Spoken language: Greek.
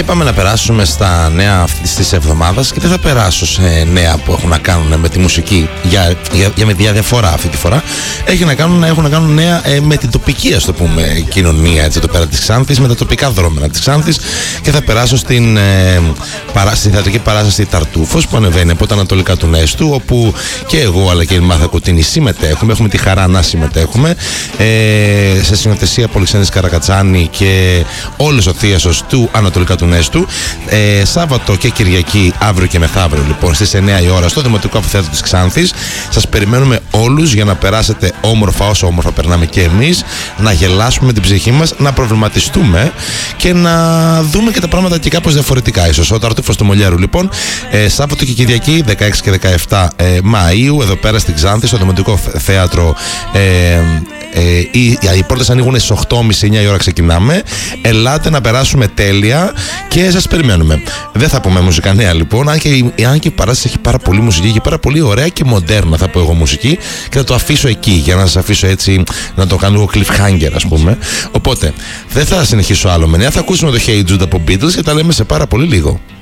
Και πάμε να περάσουμε στα νέα αυτής της εβδομάδας και δεν θα περάσω σε νέα που έχουν να κάνουν με τη μουσική για διαφορά αυτή τη φορά. Έχουν να κάνουν νέα με την τοπική, ας το πούμε, κοινωνία έτσι, εδώ πέρα της Ξάνθης, με τα τοπικά δρόμενα της Ξάνθης, και θα περάσω στην θεατρική παράσταση Ταρτούφος που ανεβαίνει από τα ανατολικά του Νέστου, όπου και εγώ αλλά και η Μάθα Κωτίνη συμμετέχουμε, έχουμε τη χαρά να συμμετέχουμε σε συνοθεσία Πολυξένης Καρακατσάνη και όλος ο θίασος του ανατολικά του Νέστου. Σάββατο και Κυριακή, αύριο και μεθαύριο λοιπόν στις 9 η ώρα στο Δημοτικό Αμφιθέατρο της Ξάνθης. Σας περιμένουμε όλους για να περάσετε όμορφα, όσο όμορφα περνάμε και εμείς, να γελάσουμε με την ψυχή μας, να προβληματιστούμε και να δούμε και τα πράγματα και κάπως διαφορετικά ίσως. Ο Ταρτούφος του Μολιέρου λοιπόν, Σάββατο και Κυριακή 16 και 17 Μαΐου εδώ πέρα στην Ξάνθη στο Δημοτικό Θέατρο. Οι πόρτες ανοίγουν στις 8.30-9 η ώρα, ξεκινάμε. Ελάτε να περάσουμε τέλεια και σας περιμένουμε. Δεν θα πούμε μουσικά νέα λοιπόν, αν και η παράσταση έχει πάρα πολύ μουσική και πάρα πολύ ωραία και μοντέρνα, θα πω εγώ, μουσική, και θα το αφήσω εκεί για να σας αφήσω έτσι να το κάνω cliffhanger, ας πούμε. Οπότε δεν θα συνεχίσω άλλο με νέα, θα ακούσουμε το Hey Jude από Beatles και τα λέμε σε πάρα πολύ λίγο.